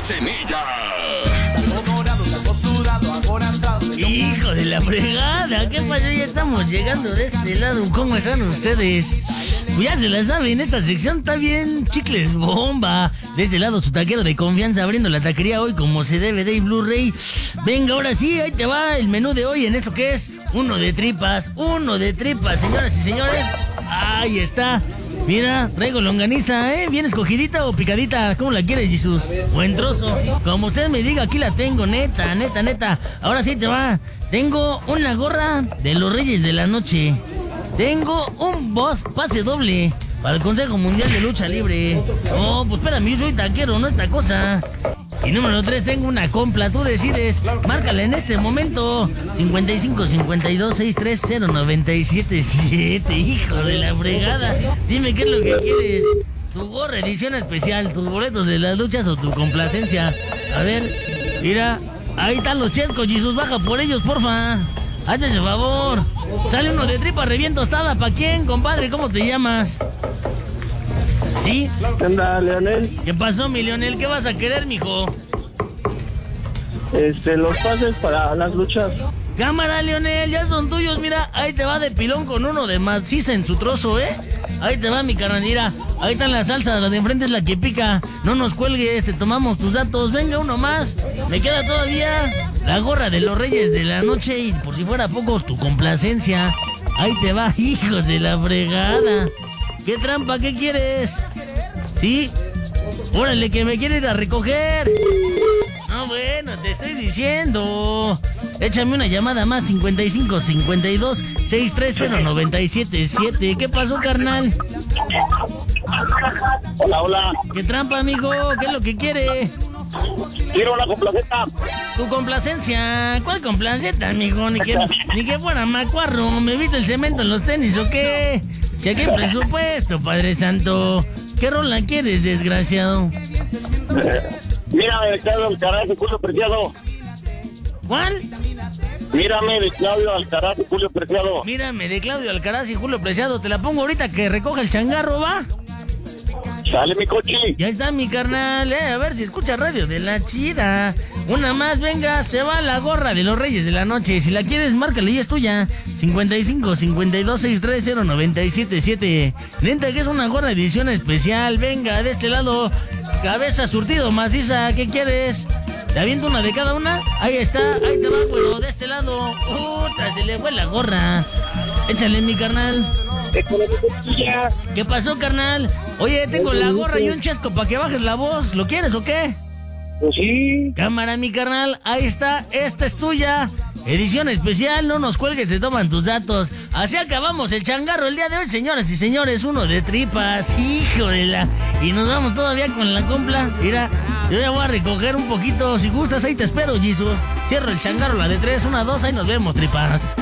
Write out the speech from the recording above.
Cachanilla. Hijo de la fregada, ¿qué pasó? Ya estamos llegando de este lado. ¿Cómo están ustedes? Pues ya se la saben, esta sección está bien chicles bomba. De este lado su taquero de confianza abriendo la taquería hoy como se debe de Blu-ray. Venga, ahora sí, ahí te va el menú de hoy en esto que es uno de tripas, señoras y señores. Ahí está. Mira, traigo longaniza, bien escogidita o picadita, ¿cómo la quieres, Jesús? Buen trozo, como usted me diga, aquí la tengo, neta. Ahora sí te va, tengo una gorra de los Reyes de la Noche. Tengo un pase doble para el Consejo Mundial de Lucha Libre. Oh, pues espérame, yo soy taquero, no esta cosa. Y número 3, tengo una compra, tú decides. Márcala en este momento. 55 52 630 977. Hijo de la fregada. Dime qué es lo que quieres. Tu gorra edición especial, tus boletos de las luchas o tu complacencia. A ver, mira, ahí están los chescos, Jesús, baja por ellos, porfa. Hazme ese favor. Sale uno de tripa bien tostada. ¿Para quién, compadre? ¿Cómo te llamas? ¿Sí? ¿Qué onda, Leonel? ¿Qué pasó, mi Leonel? ¿Qué vas a querer, mijo? Los pases para las luchas. Cámara, Leonel, ya son tuyos. Mira, ahí te va de pilón con uno de maciza en su trozo, Ahí te va, mi carnal, mira. Ahí está la salsa, la de enfrente es la que pica. No nos cuelgues, te tomamos tus datos. Venga, uno más. Me queda todavía la gorra de los Reyes de la Noche y por si fuera poco, tu complacencia. Ahí te va, hijos de la fregada. ¿Qué trampa? ¿Qué quieres? ¿Sí? Órale, que me quiere ir a recoger. No, bueno, te estoy diciendo. Échame una llamada más, 55 52 630 977. ¿Qué pasó, carnal? Hola. ¿Qué trampa, amigo? ¿Qué es lo que quiere? Quiero una complacencia. Tu complacencia. ¿Cuál complacencia, amigo? Ni que fuera macuarro. ¿Me viste el cemento en los tenis o qué? Cheque presupuesto, Padre Santo. ¿Qué rola quieres, desgraciado? Mírame de Claudio Alcaraz y Julio Preciado. ¿Cuál? Mírame de Claudio Alcaraz y Julio Preciado. Mírame de Claudio Alcaraz y Julio Preciado. Te la pongo ahorita que recoja el changarro, ¿va? Sale mi coche. Ya está mi carnal, a ver si escucha radio de la chida. Una más, venga, se va la gorra de los Reyes de la Noche. Si la quieres, márcale y es tuya. 55 52 630 977. Neta que es una gorra edición especial. Venga, de este lado, cabeza surtido maciza, ¿qué quieres? ¿Te aviento una de cada una? Ahí está, ahí te va, güero, de este lado. Puta, se le fue la gorra. Échale, mi carnal. ¿Qué pasó, carnal? Oye, tengo la gorra y un chesco para que bajes la voz. ¿Lo quieres o qué? Pues sí. Cámara, mi carnal, ahí está, esta es tuya. Edición especial, no nos cuelgues, te toman tus datos. Así acabamos el changarro el día de hoy, señoras y señores. Uno de tripas, hijo de la... Y nos vamos todavía con la compla. Mira, yo ya voy a recoger un poquito. Si gustas, ahí te espero, Jesús. Cierro el changarro, la de 3, 1, 2, ahí nos vemos, tripas.